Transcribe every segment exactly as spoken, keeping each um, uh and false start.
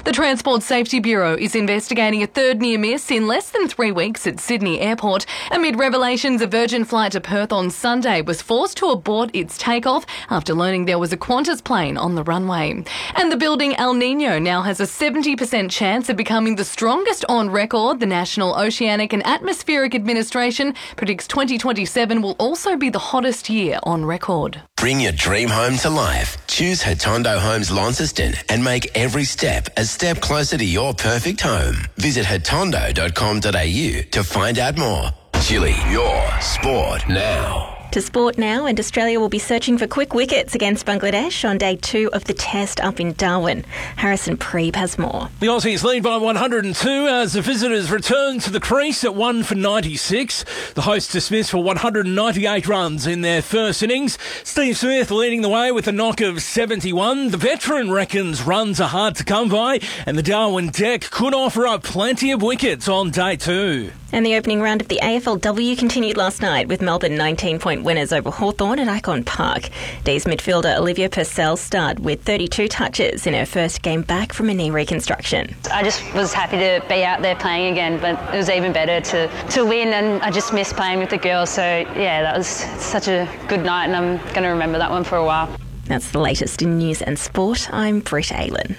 The Transport Safety Bureau is investigating a third near miss in less than three weeks at Sydney Airport amid revelations a Virgin flight to Perth on Sunday was forced to abort its takeoff after learning there was a Qantas plane on the runway. And the building El Nino now has a seventy percent chance of becoming the strongest on record. The National Oceanic and Atmospheric Administration predicts twenty twenty-seven will also be the hottest year on record. Bring your dream home to life. Choose Hotondo Homes Launceston and make every step a step closer to your perfect home. Visit hotondo dot com dot a u to find out more. Chili, your sport now. To sport now, and Australia will be searching for quick wickets against Bangladesh on day two of the test up in Darwin. Harrison Preeb has more. The Aussies lead by one hundred two as the visitors return to the crease at one for ninety-six. The hosts dismissed for one hundred ninety-eight runs in their first innings. Steve Smith leading the way with a knock of seventy-one. The veteran reckons runs are hard to come by, and the Darwin deck could offer up plenty of wickets on day two. And the opening round of the A F L W continued last night with Melbourne nineteen-point winners over Hawthorn at Icon Park. D's midfielder Olivia Purcell starred with thirty-two touches in her first game back from a knee reconstruction. I just was happy to be out there playing again, but it was even better to, to win, and I just missed playing with the girls. So, yeah, that was such a good night, and I'm going to remember that one for a while. That's the latest in news and sport. I'm Britt Aylen.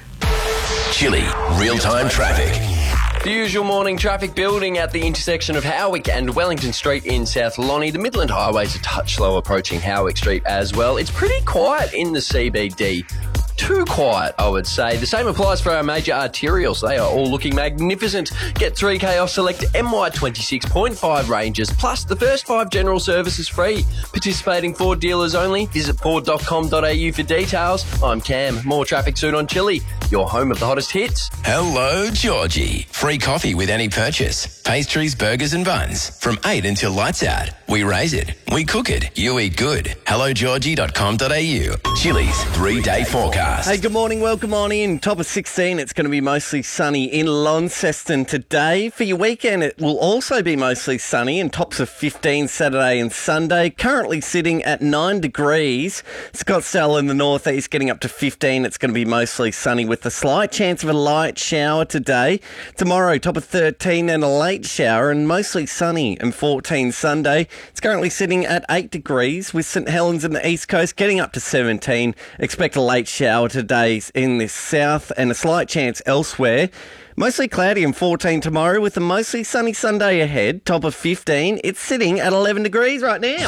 Chili, real-time traffic. The usual morning traffic building at the intersection of Howick and Wellington Street in South Lonnie. The Midland Highway's a touch slow approaching Howick Street as well. It's pretty quiet in the C B D. Too quiet, I would say. The same applies for our major arterials. They are all looking magnificent. Get three K off select M Y twenty-six point five ranges, plus the first five general services free. Participating Ford dealers only. Visit ford dot com dot a u for details. I'm Cam. More traffic soon on Chili, your home of the hottest hits. Hello, Georgie. Free coffee with any purchase. Pastries, burgers and buns. From eight until lights out. We raise it. We cook it. You eat good. hello georgie dot com dot a u. Chili's three-day forecast. Hey, good morning. Welcome on in. Top of sixteen. It's going to be mostly sunny in Launceston today. For your weekend, it will also be mostly sunny and tops of fifteen Saturday and Sunday. Currently sitting at nine degrees. Scottsdale in the northeast getting up to fifteen. It's going to be mostly sunny with a slight chance of a light shower today. Tomorrow, top of thirteen and a late shower, and mostly sunny and fourteen Sunday. It's currently sitting at eight degrees with St Helens in the east coast getting up to seventeen. Expect a late shower today in the south and a slight chance elsewhere. Mostly cloudy and fourteen tomorrow with a mostly sunny Sunday ahead. Top of fifteen. It's sitting at eleven degrees right now.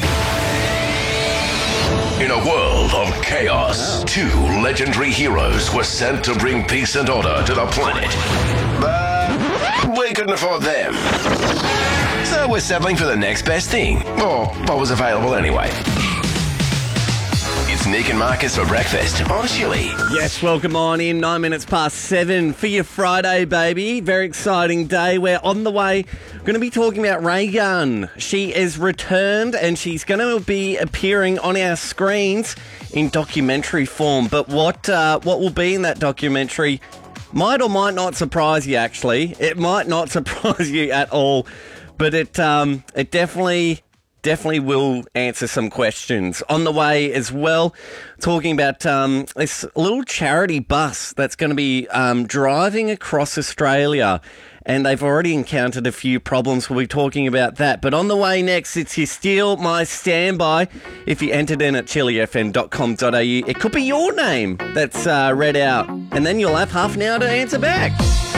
In a world of chaos, two legendary heroes were sent to bring peace and order to the planet. But we couldn't afford them. So we're settling for the next best thing, or what was available anyway. It's Nick and Marcus for breakfast on Chili. Yes, welcome on in. Nine minutes past seven for your Friday, baby. Very exciting day. We're on the way. We're going to be talking about Raygun. She is returned and she's going to be appearing on our screens in documentary form. But what uh, what will be in that documentary might or might not surprise you, actually. It might not surprise you at all. But it um, it definitely... Definitely will answer some questions. On the way as well, talking about um, this little charity bus that's going to be um, driving across Australia. And they've already encountered a few problems. We'll be talking about that. But on the way next, it's your Steal My Standby. If you entered in at chili f m dot com dot a u, it could be your name that's uh, read out. And then you'll have half an hour to answer back.